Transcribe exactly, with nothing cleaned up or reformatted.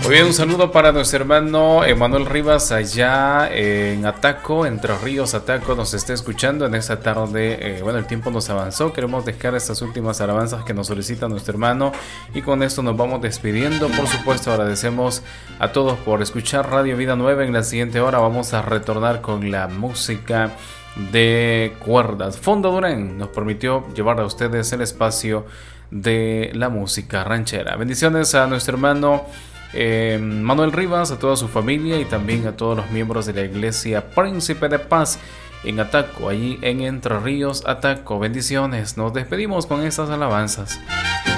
Muy bien, un saludo para nuestro hermano Emanuel Rivas allá en Ataco, Entre Ríos, Ataco, nos está escuchando en esta tarde. Eh, bueno, el tiempo nos avanzó, queremos dejar estas últimas alabanzas que nos solicita nuestro hermano y con esto nos vamos despidiendo. Por supuesto, agradecemos a todos por escuchar Radio Vida Nueva. En la siguiente hora vamos a retornar con la música de cuerdas. Fondo Durán nos permitió llevar a ustedes el espacio de la música ranchera. Bendiciones a nuestro hermano Eh, Manuel Rivas, a toda su familia y también a todos los miembros de la iglesia Príncipe de Paz en Ataco, allí en Entre Ríos, Ataco. Bendiciones, nos despedimos con estas alabanzas.